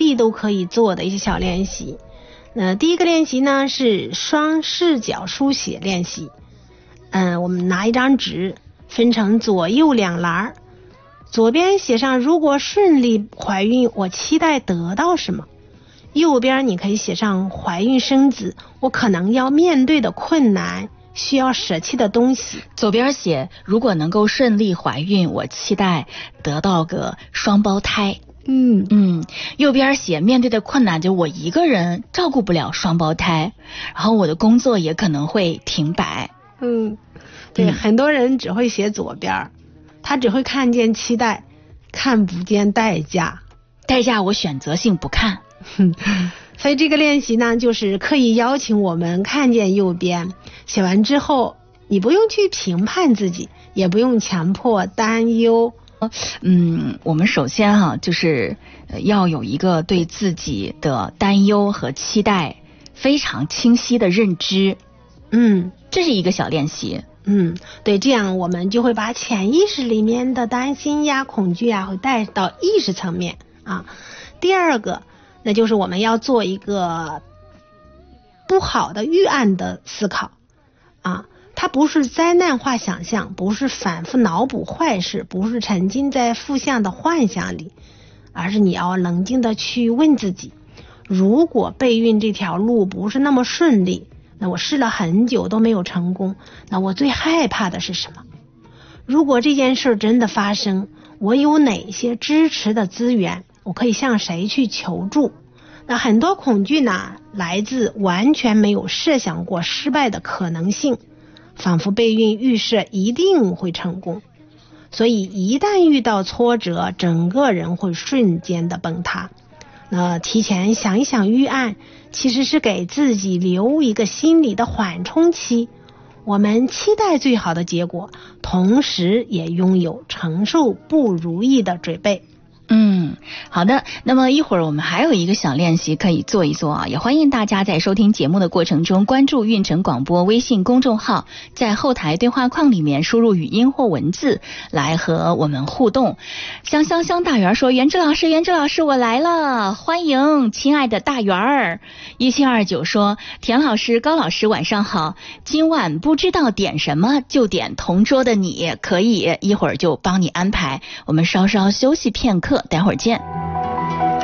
意都可以做的一些小练习。第一个练习呢是双视角书写练习。我们拿一张纸分成左右两栏，左边写上如果顺利怀孕我期待得到什么，右边你可以写上怀孕生子我可能要面对的困难，需要舍弃的东西。 左边写如果能够顺利怀孕我期待得到个双胞胎。右边写面对的困难就我一个人照顾不了双胞胎，然后我的工作也可能会停摆。 对，很多人只会写左边，他只会看见期待，看不见代价。 代价我选择性不看。 所以这个练习呢，就是刻意邀请我们看见右边，写完之后你不用去评判自己，也不用强迫担忧。 我们首先就是要有一个对自己的担忧和期待非常清晰的认知。这是一个小练习。 对，这样我们就会把潜意识里面的担心呀、恐惧呀，会带到意识层面啊。第二个，那就是我们要做一个不好的预案的思考啊。它不是灾难化想象，不是反复脑补坏事，不是沉浸在负向的幻想里，而是你要冷静的去问自己，如果备孕这条路不是那么顺利，那我试了很久都没有成功，那我最害怕的是什么？如果这件事真的发生，我有哪些支持的资源？我可以向谁去求助？那很多恐惧呢，来自完全没有设想过失败的可能性，仿佛备孕预设一定会成功，所以一旦遇到挫折，整个人会瞬间的崩塌。那提前想一想预案，其实是给自己留一个心理的缓冲期。我们期待最好的结果，同时也拥有承受不如意的准备。 好的，那么一会儿我们还有一个小练习可以做一做啊，也欢迎大家在收听节目的过程中关注运城广播微信公众号，在后台对话框里面输入语音或文字来和我们互动。香香香大圆说，袁志老师我来了，欢迎亲爱的大圆儿。1729说，田老师高老师晚上好，今晚不知道点什么就点同桌的你，可以一会儿就帮你安排，我们稍稍休息片刻，待会儿见。